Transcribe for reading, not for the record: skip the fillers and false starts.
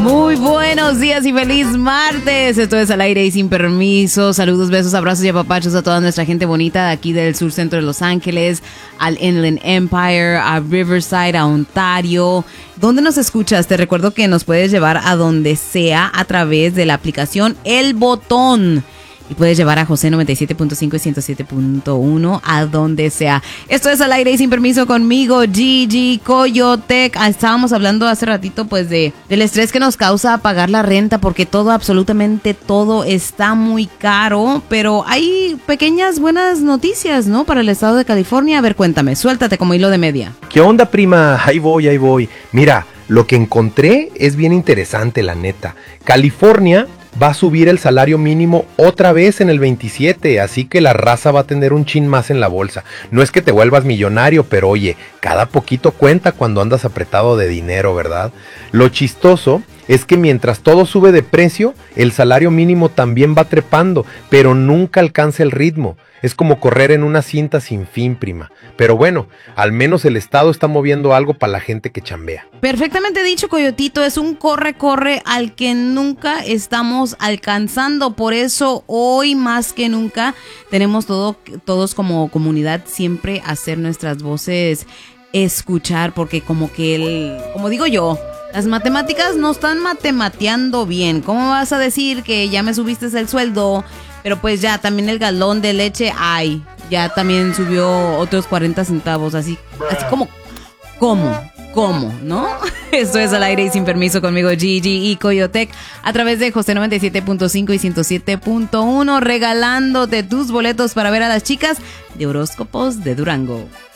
Muy buenos días y feliz martes. Esto es Al Aire y Sin Permiso. Saludos, besos, abrazos y apapachos a toda nuestra gente bonita de aquí del sur centro de Los Ángeles, al Inland Empire, a Riverside, a Ontario. ¿Dónde nos escuchas? Te recuerdo que nos puedes llevar a donde sea a través de la aplicación El Botón. Y puedes llevar a José 97.5 y 107.1 a donde sea. Esto es Al Aire y Sin Permiso conmigo, Gigi Coyotec. Estábamos hablando hace ratito pues del estrés que nos causa pagar la renta, porque todo, absolutamente todo está muy caro. Pero hay pequeñas buenas noticias, ¿no? Para el estado de California. A ver, cuéntame, suéltate como hilo de media. ¿Qué onda, prima? Ahí voy. Mira, lo que encontré es bien interesante, la neta. California va a subir el salario mínimo otra vez en el 27, así que la raza va a tener un chin más en la bolsa. No es que te vuelvas millonario, pero oye, cada poquito cuenta cuando andas apretado de dinero, ¿verdad? Lo chistoso es que mientras todo sube de precio, el salario mínimo también va trepando, pero nunca alcanza el ritmo. Es como correr en una cinta sin fin, prima. Pero bueno, al menos el estado está moviendo algo para la gente que chambea. Perfectamente dicho, Coyotito. Es un corre al que nunca estamos alcanzando. Por eso hoy más que nunca tenemos todos como comunidad siempre hacer nuestras voces escuchar, porque como digo yo, las matemáticas no están matemateando bien. ¿Cómo vas a decir que ya me subiste el sueldo? Pero pues ya también el galón de leche, ya también subió otros 40 centavos, así como, ¿cómo? ¿No? Esto es Al Aire y Sin Permiso conmigo, Gigi y Coyotec, a través de José 97.5 y 107.1, regalándote tus boletos para ver a las chicas de Horóscopos de Durango.